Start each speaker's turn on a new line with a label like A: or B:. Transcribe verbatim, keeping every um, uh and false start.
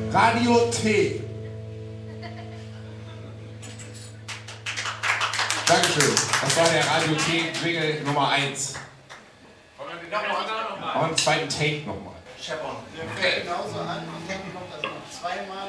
A: Radio T. Dankeschön. Das war der Radio T-Jingle Nummer eins. Und einen zweiten Take nochmal.
B: Scheppern. Der fängt genauso an. Ich denke, kommt das noch zweimal.